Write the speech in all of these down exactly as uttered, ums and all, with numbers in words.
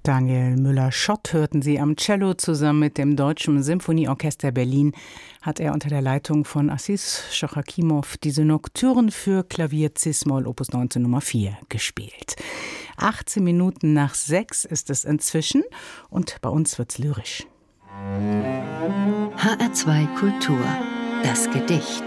Daniel Müller-Schott hörten Sie am Cello. Zusammen mit dem Deutschen Symphonieorchester Berlin hat er unter der Leitung von Assis Schachakimov diese Nocturne für Klavier Cis-Moll Opus neunzehn Nummer vier gespielt. achtzehn Minuten nach sechs ist es inzwischen und bei uns wird's lyrisch. H R zwei Kultur, das Gedicht.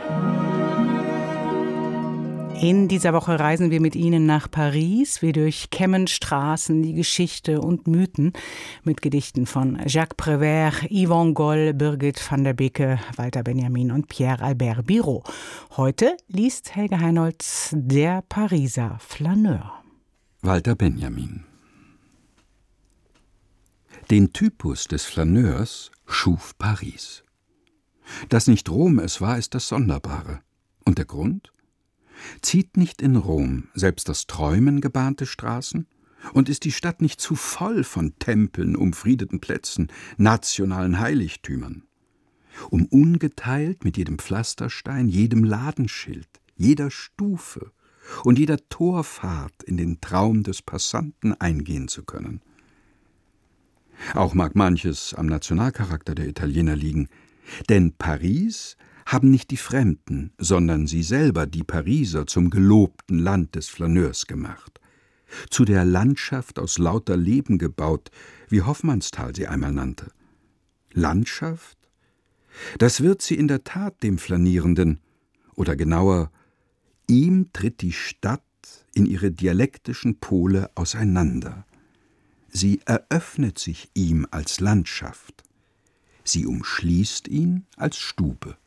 In dieser Woche reisen wir mit Ihnen nach Paris. Wir durchkämmen Straßen, die Geschichte und Mythen mit Gedichten von Jacques Prévert, Yvonne Goll, Birgit van der Beke, Walter Benjamin und Pierre-Albert Birot. Heute liest Helge Heinolz Der Pariser Flaneur. Walter Benjamin. Den Typus des Flaneurs schuf Paris. Dass nicht Rom es war, ist das Sonderbare. Und der Grund? Zieht nicht in Rom selbst das Träumen gebahnte Straßen? Und ist die Stadt nicht zu voll von Tempeln, umfriedeten Plätzen, nationalen Heiligtümern? Um ungeteilt mit jedem Pflasterstein, jedem Ladenschild, jeder Stufe und jeder Torfahrt in den Traum des Passanten eingehen zu können. Auch mag manches am Nationalcharakter der Italiener liegen, denn Paris haben nicht die Fremden, sondern sie selber, die Pariser, zum gelobten Land des Flaneurs gemacht. Zu der Landschaft aus lauter Leben gebaut, wie Hoffmannsthal sie einmal nannte. Landschaft? Das wird sie in der Tat dem Flanierenden, oder genauer, ihm tritt die Stadt in ihre dialektischen Pole auseinander. Sie eröffnet sich ihm als Landschaft. Sie umschließt ihn als Stube.